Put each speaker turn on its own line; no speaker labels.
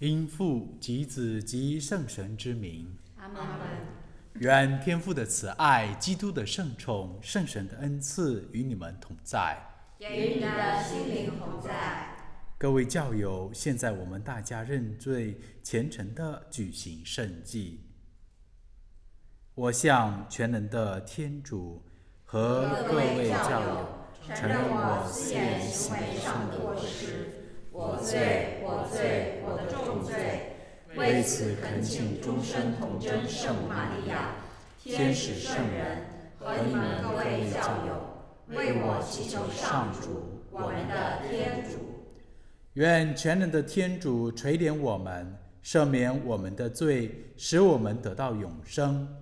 因父及子及圣神之名，
阿门。
愿天父的慈爱、基督的圣宠、圣神的恩赐与你们同在，
也与你的心灵同在。
各位教友，现在我们大家认罪，虔诚地举行圣祭。我向全能的天主和各位教友承认我思言行为上的过失，
我罪，我的重罪。为此恳请终身童真圣母玛利亚、天使圣人和你们各位教友，为我祈求上主，我们的天主。
愿全能的天主垂怜我们，赦免我们的罪，使我们得到永生。